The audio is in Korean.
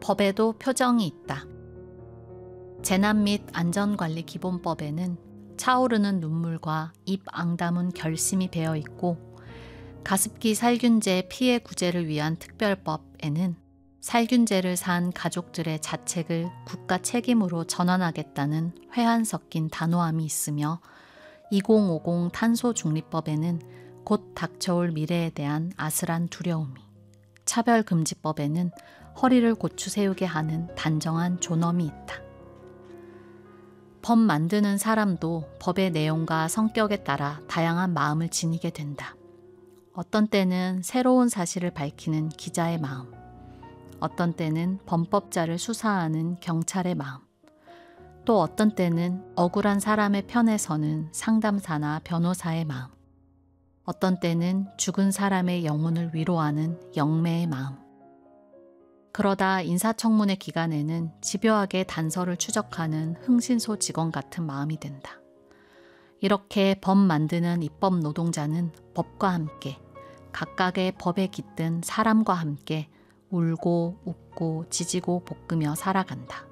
법에도 표정이 있다. 재난 및 안전관리기본법에는 차오르는 눈물과 입 앙담은 결심이 배어 있고, 가습기 살균제 피해 구제를 위한 특별법에는 살균제를 산 가족들의 자책을 국가 책임으로 전환하겠다는 회한 섞인 단호함이 있으며, 2050 탄소중립법에는 곧 닥쳐올 미래에 대한 아슬한 두려움이, 차별금지법에는 허리를 고추 세우게 하는 단정한 존엄이 있다. 법 만드는 사람도 법의 내용과 성격에 따라 다양한 마음을 지니게 된다. 어떤 때는 새로운 사실을 밝히는 기자의 마음, 어떤 때는 범법자를 수사하는 경찰의 마음, 또 어떤 때는 억울한 사람의 편에 서는 상담사나 변호사의 마음, 어떤 때는 죽은 사람의 영혼을 위로하는 영매의 마음. 그러다 인사청문회 기간에는 집요하게 단서를 추적하는 흥신소 직원 같은 마음이 된다. 이렇게 법 만드는 입법 노동자는 법과 함께, 각각의 법에 깃든 사람과 함께 울고 웃고 지지고 볶으며 살아간다.